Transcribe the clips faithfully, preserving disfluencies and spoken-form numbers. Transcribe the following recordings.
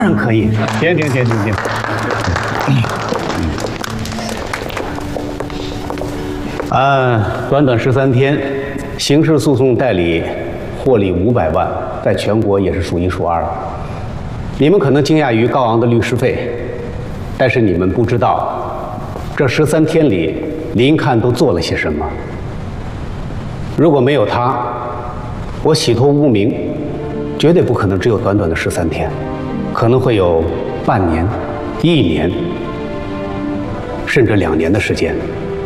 当然可以。停停停停停。啊，短短十三天，刑事诉讼代理获利五百万，在全国也是数一数二。你们可能惊讶于高昂的律师费，但是你们不知道，这十三天里林看都做了些什么。如果没有他，我洗脱污名，绝对不可能只有短短的十三天，可能会有半年、一年，甚至两年的时间。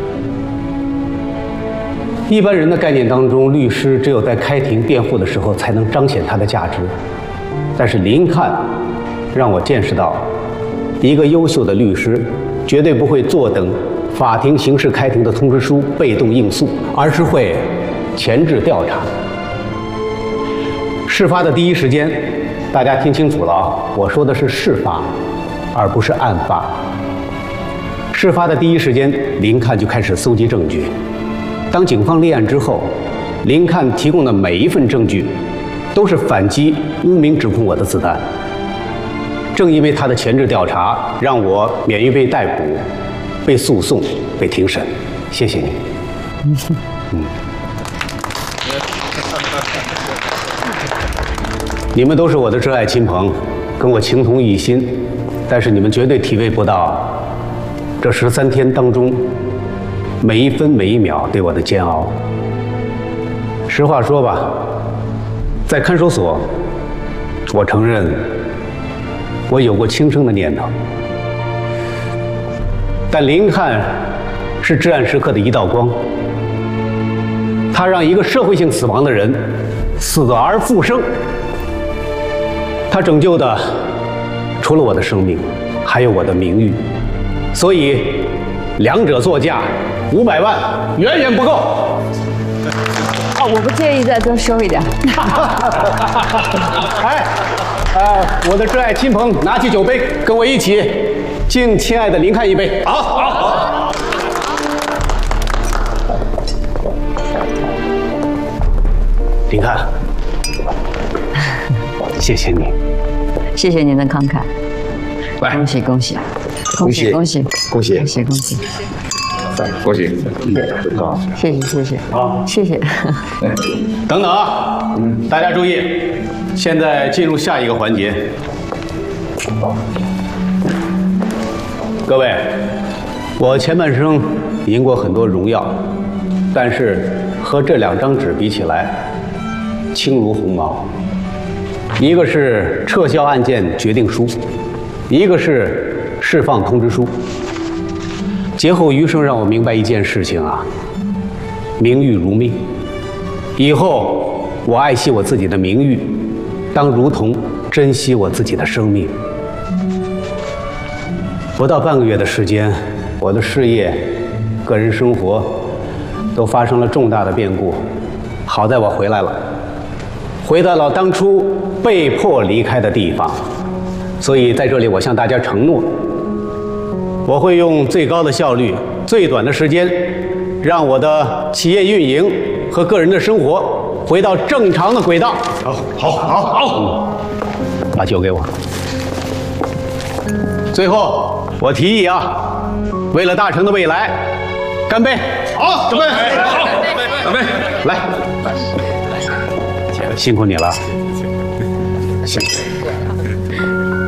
一般人的概念当中，律师只有在开庭辩护的时候才能彰显他的价值。但是林看让我见识到，一个优秀的律师绝对不会坐等法庭刑事开庭的通知书被动应诉，而是会前置调查。事发的第一时间，大家听清楚了啊！我说的是事发，而不是案发。事发的第一时间，林看就开始搜集证据。当警方立案之后，林看提供的每一份证据，都是反击污名指控我的子弹。正因为他的前置调查，让我免于被逮捕、被诉讼、被庭审。谢谢你。嗯。你们都是我的挚爱亲朋，跟我情同一心，但是你们绝对体会不到这十三天当中每一分每一秒对我的煎熬。实话说吧，在看守所，我承认我有过轻生的念头，但林看是至暗时刻的一道光，他让一个社会性死亡的人死而复生。他拯救的除了我的生命，还有我的名誉，所以两者作价，五百万远远不够。 哦，我不介意再多收一点。 哎，呃，我的挚爱亲朋，拿起酒杯，跟我一起敬亲爱的林看一杯。好，好，好。林看，谢谢你。 谢谢您的慷慨， 来， 恭喜恭喜，恭喜恭喜恭喜恭喜恭喜， 恭喜！ 好，谢谢谢谢， 好， 谢谢。 等等啊，大家注意，现在进入下一个环节。各位，我前半生赢过很多荣耀，但是和这两张纸比起来，轻如鸿毛。一个是撤销案件决定书，一个是释放通知书。劫后余生让我明白一件事情啊，名誉如命。以后我爱惜我自己的名誉，当如同珍惜我自己的生命。不到半个月的时间，我的事业、个人生活都发生了重大的变故。好在我回来了。回到了当初被迫离开的地方，所以在这里我向大家承诺，我会用最高的效率、最短的时间，让我的企业运营和个人的生活回到正常的轨道。 好，好，好，好， 把酒给我。最后，我提议啊，为了大成的未来，干杯！ 好，准备，好，准备， 来，辛苦你了，谢谢。